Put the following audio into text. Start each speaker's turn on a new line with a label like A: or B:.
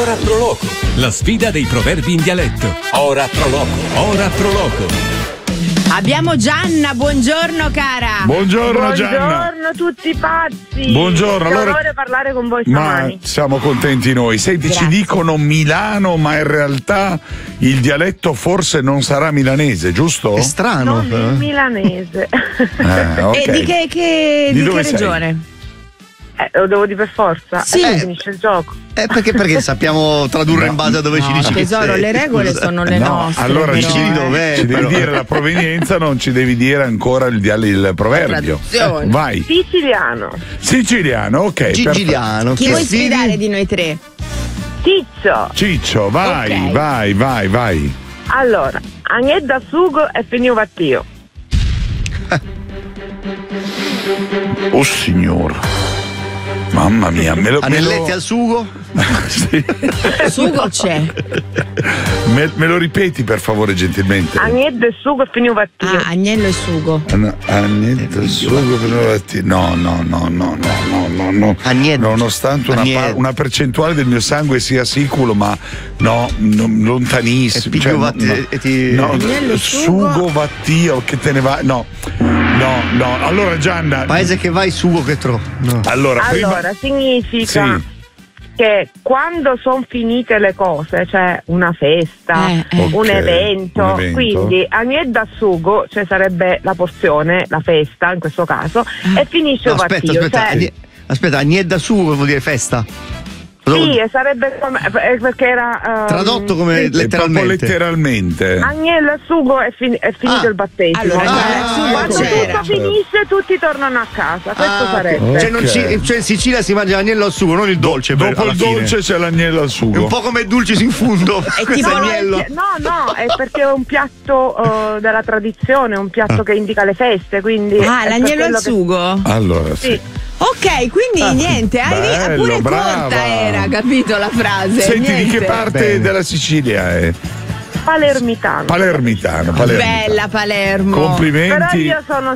A: Ora Proloco, la sfida dei proverbi in dialetto. Ora Proloco.
B: Abbiamo Gianna, buongiorno cara.
C: Buongiorno Gianna.
D: Buongiorno tutti pazzi.
C: Buongiorno.
D: Che
C: Allora,
D: onore parlare con voi
C: ma
D: stamani.
C: siamo contenti noi. Senti,
B: Grazie.
C: ci dicono Milano, ma in realtà il dialetto forse non sarà milanese, giusto?
E: È strano.
D: Non il milanese.
C: Ok.
B: E di che
C: dove sei?
B: regione?
D: Lo devo dire per forza.
B: Sì.
D: Finisce il gioco.
E: Perché sappiamo tradurre in base a dove ci dici che
B: Tesoro,
E: sei.
B: le regole sono le
C: No,
B: nostre.
C: allora
B: però,
C: ci
E: dov'è,
C: devi
E: però.
C: dire la provenienza, non ci devi dire ancora il proverbio.
B: traduzione.
C: Vai.
D: Siciliano.
C: Siciliano, ok.
E: Gigiliano.
B: Chi
E: che
B: vuoi
E: stili?
B: sfidare di noi tre?
D: Ciccio.
C: Ciccio, vai,
B: Ok.
C: vai.
D: Allora, agnetta sugo e finito vattio.
C: Oh signor. Mamma mia, me lo
E: Anelletti al sugo?
C: Sì.
B: Sugo c'è.
C: Me lo ripeti per favore gentilmente.
D: Agnetta e sugo e finito vattio.
B: Ah, agnello e sugo.
C: Agnetto il sugo per no.
E: Agnetto.
C: Nonostante
E: Agnetto.
C: una percentuale del mio sangue sia siculo, ma no, lontanissimo.
E: E piglio e ti-
B: Agnello e sugo.
C: sugo vattio che te ne va. No. Allora Gianna.
E: Paese che vai, sugo che trovo. No.
C: Allora,
D: Allora, significa
C: Sì.
D: che quando sono finite le cose, cioè una festa,
C: Ok,
D: un evento,
C: un evento.
D: quindi agnetta sugo, cioè sarebbe la porzione, la festa in questo caso, e finisce
E: No,
D: il vattio.
E: aspetta, agnetta sugo vuol dire festa.
D: Sì, e sarebbe come, perché era
E: Tradotto come
C: è proprio
E: letteralmente.
C: letteralmente.
D: agnello e sugo è finito il battesimo.
B: Allora,
C: Ah,
B: il sugo
D: Quando
B: c'era.
D: tutto finisce, tutti tornano a casa. Questo sarebbe.
E: Cioè, cioè in Sicilia si mangia l'agnello al sugo, non il dolce.
C: Dopo
E: alla
C: il
E: fine.
C: dolce c'è l'agnello al
E: È
C: sugo.
E: un po' come dulcis in fundo. Questo
B: tipo-
E: è agnello.
D: No, è perché è un piatto della tradizione, un piatto che indica le feste, quindi
B: Ah,
D: è per
B: l'agnello
D: quello
B: al
D: che-
B: sugo?
C: Allora, sì.
D: Sì.
B: Ok, quindi niente,
C: bello,
B: pure
C: brava.
B: corta era, capito la frase?
C: Senti, di che
B: Niente.
C: parte
E: Bene.
C: della Sicilia è?
D: Palermitano.
C: Palermitano.
B: Bella Palermo.
D: Però
C: Complimenti.
D: io sono